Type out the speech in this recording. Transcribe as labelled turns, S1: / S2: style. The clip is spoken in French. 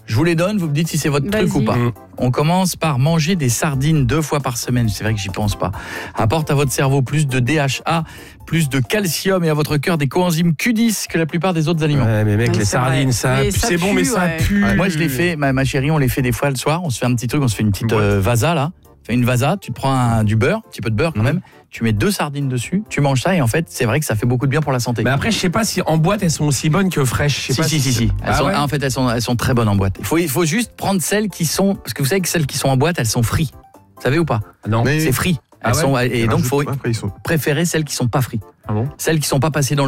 S1: Je vous les donne, vous me dites si c'est votre truc ou pas. On commence par manger des sardines 2 fois par semaine. C'est vrai que j'y pense pas. Apporte à votre cerveau plus de DHA, plus de calcium et à votre cœur des coenzymes Q10 que la plupart des autres aliments.
S2: Ouais, mais mec, les sardines, c'est bon, mais ça pue.
S1: Moi, je les fais, ma chérie, on les fait des fois le soir. On se fait un petit truc, on se fait une petite vasa là. Fais une vasa, tu te prends du beurre, un petit peu de beurre quand même. Tu mets 2 sardines dessus, tu manges ça et en fait, c'est vrai que ça fait beaucoup de bien pour la santé.
S2: Mais après, je sais pas si en boîte elles sont aussi bonnes que fraîches.
S1: Si. En fait, elles sont très bonnes en boîte. Il faut juste prendre celles qui sont, parce que vous savez que celles qui sont en boîte, elles sont frites. Vous savez ou pas?
S2: Non.
S1: C'est frit. Et donc, il faut préférer celles qui sont pas frites.
S2: Ah bon?
S1: Celles qui sont pas passées dans le